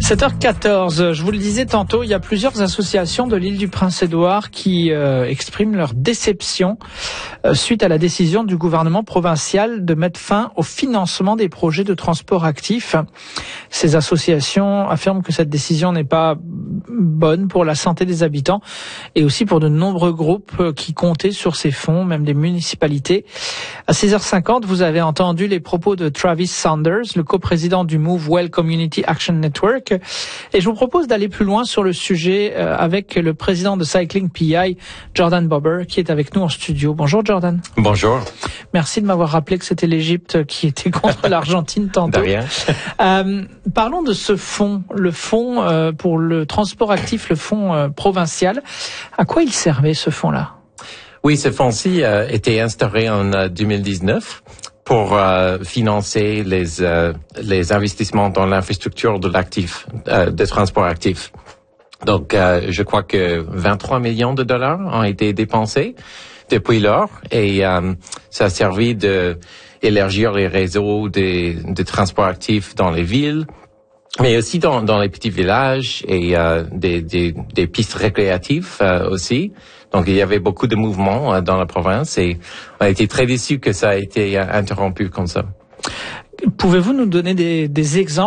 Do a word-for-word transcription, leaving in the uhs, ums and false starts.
sept heures quatorze, je vous le disais tantôt, il y a plusieurs associations de l'île du Prince-Édouard qui euh, expriment leur déception euh, suite à la décision du gouvernement provincial de mettre fin au financement des projets de transport actif. Ces associations affirment que cette décision n'est pas bonne pour la santé des habitants et aussi pour de nombreux groupes qui comptaient sur ces fonds, même des municipalités. À seize heures cinquante, vous avez entendu les propos de Travis Saunders, le coprésident du Move Well Community Action Network. Et je vous propose d'aller plus loin sur le sujet avec le président de Cycling P I, Jordan Bobber, qui est avec nous en studio. Bonjour Jordan. Bonjour. Merci de m'avoir rappelé que c'était l'Égypte qui était contre l'Argentine tantôt. De rien. Euh, parlons de ce fonds, le fonds euh, pour le transport actif, le fonds euh, provincial. À quoi il servait ce fonds-là? Oui, ce fonds-ci a euh, été instauré en euh, deux mille dix-neuf pour euh, financer les euh, les investissements dans l'infrastructure de l'actif, euh, de transport actif. Donc, euh, je crois que vingt-trois millions de dollars ont été dépensés depuis lors, et euh, ça a servi de élargir les réseaux de, de transport actif dans les villes, mais aussi dans, dans les petits villages et euh, des, des, des pistes récréatives euh, aussi. Donc, il y avait beaucoup de mouvements euh, dans la province et on a été très déçus que ça a été euh, interrompu comme ça. Pouvez-vous nous donner des, des exemples